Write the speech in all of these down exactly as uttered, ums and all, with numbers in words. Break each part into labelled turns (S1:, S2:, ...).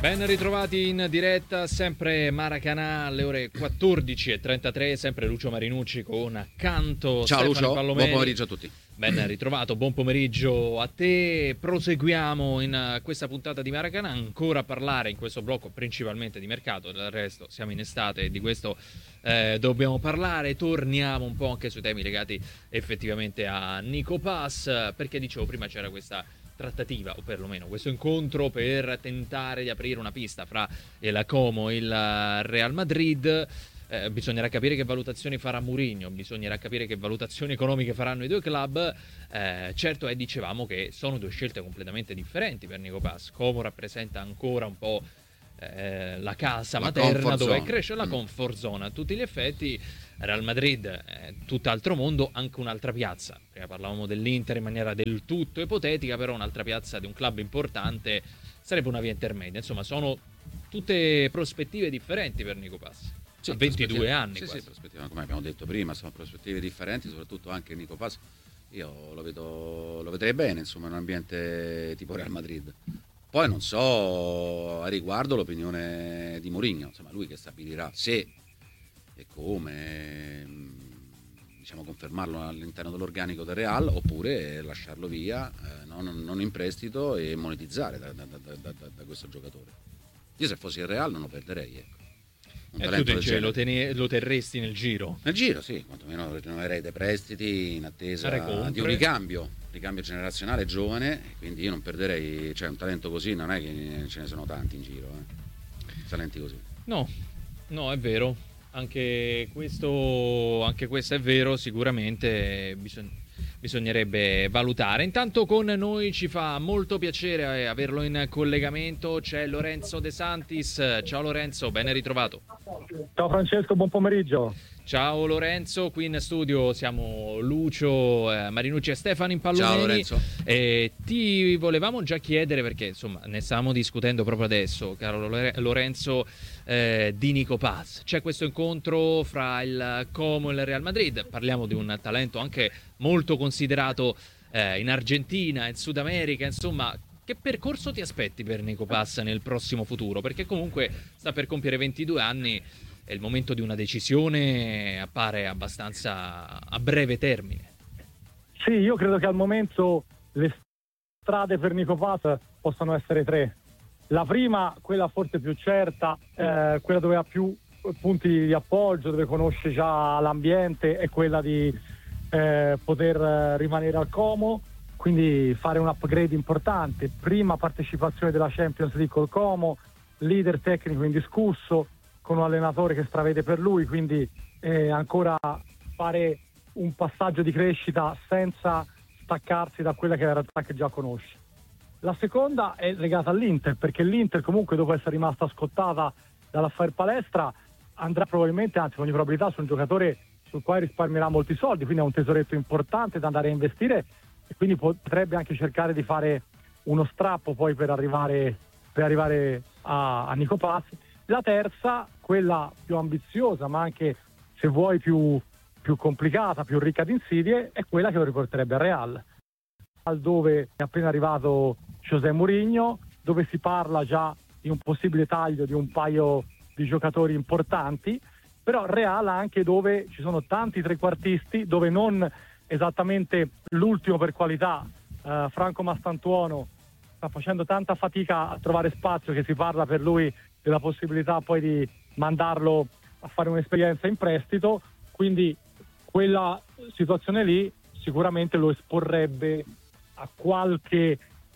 S1: Ben ritrovati in diretta, sempre Maracanã alle ore quattordici e trentatré, sempre Lucio Marinucci con accanto
S2: Ciao
S1: Stefano
S2: Lucio,
S1: Pallomeri.
S2: buon pomeriggio a tutti.
S1: Ben ritrovato, buon pomeriggio a te. Proseguiamo in questa puntata di Maracanã, ancora a parlare in questo blocco principalmente di mercato, del resto siamo in estate e di questo eh, dobbiamo parlare. Torniamo un po' anche sui temi legati effettivamente a Nico Paz, perché dicevo prima c'era questa trattativa, o perlomeno questo incontro per tentare di aprire una pista fra il Como e il Real Madrid. Eh, bisognerà capire che valutazioni farà Mourinho, bisognerà capire che valutazioni economiche faranno i due club. Eh, certo è, dicevamo, che sono due scelte completamente differenti per Nico Paz. Como rappresenta ancora un po' eh, la casa
S2: La
S1: materna dove
S2: zone.
S1: cresce, la
S2: mm.
S1: comfort zone a tutti gli effetti. Real Madrid è tutt'altro mondo, anche un'altra piazza. Prima parlavamo dell'Inter in maniera del tutto ipotetica, però un'altra piazza di un club importante sarebbe una via intermedia. Insomma, sono tutte prospettive differenti per Nico Paz.
S2: Sì,
S1: a ventidue anni
S2: sì,
S1: quasi.
S2: sì, prospettiva, come abbiamo detto prima, sono prospettive differenti, soprattutto anche Nico Paz. Io lo vedo, lo vedrei bene, insomma, in un ambiente tipo Real Madrid. Poi non so a riguardo l'opinione di Mourinho, insomma, lui che stabilirà se e come, diciamo, confermarlo all'interno dell'organico del Real oppure lasciarlo via, eh, non, non in prestito, e monetizzare da, da, da, da, da questo giocatore. Io se fossi il Real non lo perderei, ecco. Un
S1: E tu
S2: talento del
S1: dice, lo,
S2: genere.
S1: tene- lo terresti nel giro?
S2: Nel giro, sì, quantomeno rinnoverei dei prestiti in attesa
S1: Recompre.
S2: di un ricambio, ricambio generazionale giovane, quindi io non perderei, cioè un talento così non è che ce ne sono tanti in giro, eh. Talenti così.
S1: No, no, è vero. Anche questo, anche questo è vero, sicuramente bisog- bisognerebbe valutare. Intanto con noi ci fa molto piacere averlo in collegamento, c'è Lorenzo De Santis. Ciao Lorenzo, ben ritrovato.
S3: Ciao Francesco, buon pomeriggio.
S1: Ciao Lorenzo, qui in studio siamo Lucio, eh, Marinucci e Stefano in Pallomeri.
S2: Ciao Lorenzo.
S1: E ti volevamo già chiedere, perché insomma ne stavamo discutendo proprio adesso, caro Lorenzo, eh, di Nico Paz. C'è questo incontro fra il Como e il Real Madrid, parliamo di un talento anche molto considerato eh, in Argentina, in Sud America, insomma. Che percorso ti aspetti per Nico Paz nel prossimo futuro? Perché comunque sta per compiere ventidue anni e il momento di una decisione appare abbastanza a breve termine.
S3: Sì, io credo che al momento le strade per Nico Paz possano essere tre. La prima, quella forse più certa, eh, quella dove ha più punti di appoggio, dove conosce già l'ambiente, è quella di eh, poter rimanere al Como, quindi fare un upgrade importante. Prima partecipazione della Champions League col Como, leader tecnico indiscusso, con un allenatore che stravede per lui, quindi eh, ancora fare un passaggio di crescita senza staccarsi da quella che è la realtà che già conosce. La seconda è legata all'Inter, perché l'Inter comunque, dopo essere rimasta scottata dall'affare palestra, andrà probabilmente, anzi con ogni probabilità, su un giocatore sul quale risparmierà molti soldi, quindi è un tesoretto importante da andare a investire, e quindi potrebbe anche cercare di fare uno strappo poi per arrivare, per arrivare a, a Nico Paz. La terza, quella più ambiziosa, ma anche, se vuoi, più, più complicata, più ricca di insidie, è quella che lo riporterebbe al Real, dove è appena arrivato José Mourinho, dove si parla già di un possibile taglio di un paio di giocatori importanti, però Real anche dove ci sono tanti trequartisti, dove non esattamente l'ultimo per qualità, eh, Franco Mastantuono, sta facendo tanta fatica a trovare spazio, che si parla per lui della possibilità poi di mandarlo a fare un'esperienza in prestito, quindi quella situazione lì sicuramente lo esporrebbe a qualche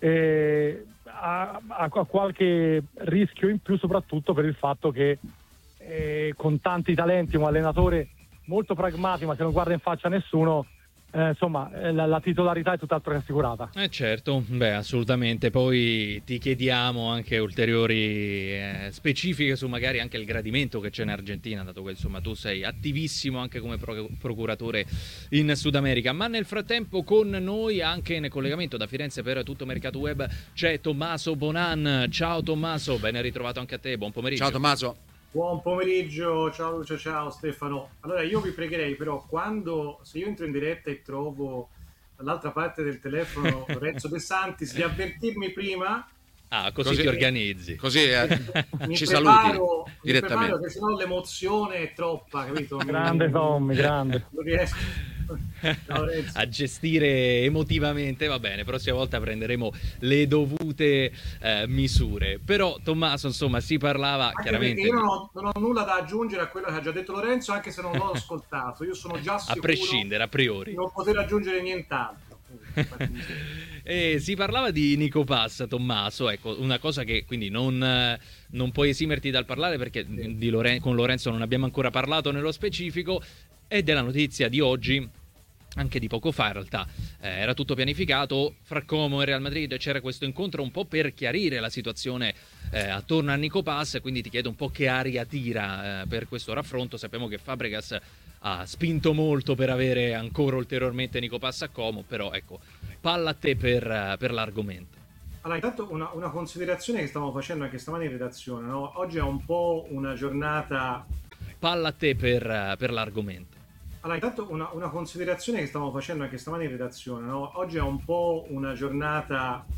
S3: eh, a, a, a qualche rischio in più, soprattutto per il fatto che eh, con tanti talenti, un allenatore molto pragmatico ma che non guarda in faccia a nessuno, Eh, insomma, la, la titolarità è tutt'altro che assicurata.
S1: Eh certo, beh, assolutamente. Poi ti chiediamo anche ulteriori eh, specifiche su magari anche il gradimento che c'è in Argentina, dato che insomma tu sei attivissimo anche come pro- procuratore in Sud America. Ma nel frattempo con noi, anche in collegamento da Firenze per Tutto Mercato Web, c'è Tommaso Bonan. Ciao Tommaso, ben ritrovato anche a te, buon pomeriggio.
S2: Ciao Tommaso.
S4: Buon pomeriggio, ciao Lucio, ciao Stefano. Allora io vi pregherei però, quando, se io entro in diretta e trovo dall'altra parte del telefono Lorenzo De Santis, di avvertirmi prima,
S1: Ah, così,
S2: Così-
S1: ti organizzi.
S2: Così eh,
S4: Mi
S2: ci
S4: preparo,
S2: saluti
S4: mi
S2: direttamente.
S4: preparo che sennò l'emozione è troppa, capito? Mi-
S3: Grande Tommy, grande.
S4: Non riesco. Ciao, Renzo.
S1: A gestire emotivamente, va bene, prossima volta prenderemo le dovute eh, misure. Però Tommaso, insomma, si parlava
S4: Anche
S1: chiaramente
S4: perché io
S1: di-
S4: non ho, non ho nulla da aggiungere a quello che ha già detto Lorenzo, anche se non l'ho ascoltato. Io sono già
S1: a
S4: sicuro
S1: prescindere, a
S4: di
S1: priori.
S4: non poter aggiungere nient'altro. Infatti,
S1: E si parlava di Nico Pass, Tommaso, ecco, una cosa che quindi non, eh, non puoi esimerti dal parlare perché di Loren- con Lorenzo non abbiamo ancora parlato nello specifico, è della notizia di oggi, anche di poco fa in realtà, eh, era tutto pianificato, fra Como e Real Madrid c'era questo incontro un po' per chiarire la situazione eh, attorno a Nico Pass, quindi ti chiedo un po' che aria tira eh, per questo raffronto. Sappiamo che Fabregas ha spinto molto per avere ancora ulteriormente Nico Pass a Como, però ecco, palla a te per, eh, per l'argomento.
S4: allora, intanto una, una considerazione che stavamo facendo anche stamani in redazione, no? Oggi è un po' una giornata.
S1: Palla a te per, eh, per l'argomento.
S4: Allora, intanto una, una considerazione che stavamo facendo anche stamani in redazione, no? Oggi è un po' una giornata